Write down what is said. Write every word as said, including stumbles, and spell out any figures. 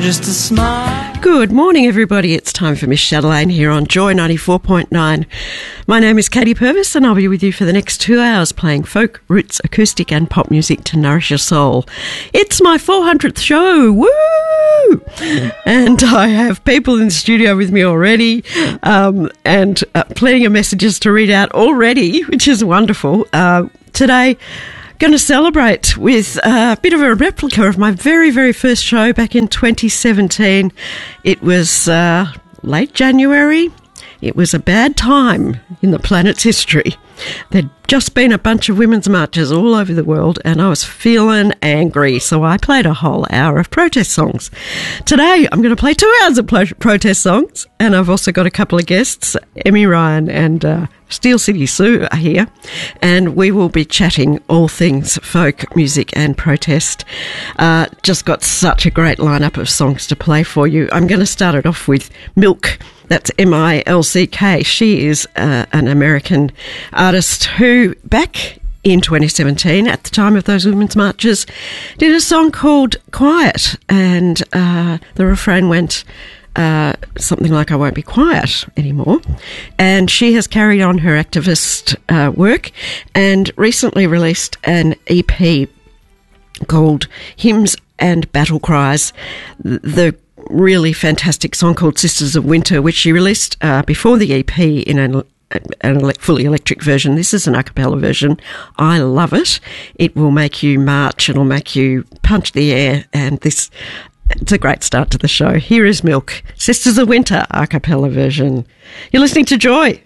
just a smile. Good morning, everybody. It's time for Miss Chatelaine here on Joy ninety-four point nine. My name is Katie Purvis, and I'll be with you for the next two hours playing folk, roots, acoustic and pop music to nourish your soul. It's my four hundredth show. Woo! And I have people in the studio with me already, um, and uh, plenty of messages to read out already, which is wonderful. Uh, today, going to celebrate with a bit of a replica of my very, very first show back in twenty seventeen. It was uh, late January. It was a bad time in the planet's history. There'd just been a bunch of women's marches all over the world, and I was feeling angry, so I played a whole hour of protest songs. Today, I'm going to play two hours of pro- protest songs, and I've also got a couple of guests. Emmy Ryan and uh, Steel City Sue are here, and we will be chatting all things folk, music and protest. Uh, just got such a great lineup of songs to play for you. I'm going to start it off with Milk. That's M I L C K. She is uh, an American artist who, back in twenty seventeen, at the time of those women's marches, did a song called Quiet, and uh, the refrain went uh, something like, I won't be quiet anymore. And she has carried on her activist uh, work and recently released an E P called Hymns and Battle Cries. The really fantastic song called Sisters of Winter, which she released uh, before the E P in an, an ele- fully electric version. This is an a cappella version. I love it. It will make you march. It'll make you punch the air. And this, it's a great start to the show. Here is Milk, Sisters of Winter, a cappella version. You're listening to Joy.